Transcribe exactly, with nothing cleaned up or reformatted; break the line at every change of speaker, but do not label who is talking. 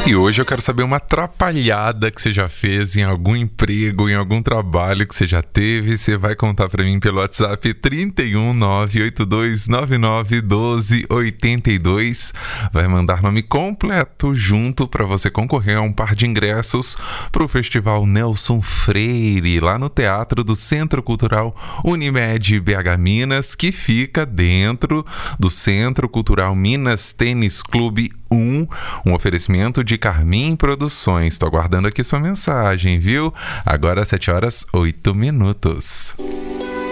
E hoje eu quero saber uma atrapalhada que você já fez em algum emprego, em algum trabalho que você já teve. Você vai contar pra mim pelo WhatsApp trinta e um, nove oito dois nove nove, doze oitenta e dois. Vai mandar nome completo junto pra você concorrer a um par de ingressos pro Festival Nelson Freire, lá no Teatro do Centro Cultural Unimed B H Minas, que fica dentro do Centro Cultural Minas Tênis Clube um, um oferecimento de Carmim Produções. Tô aguardando aqui sua mensagem, viu? Agora sete horas, oito minutos.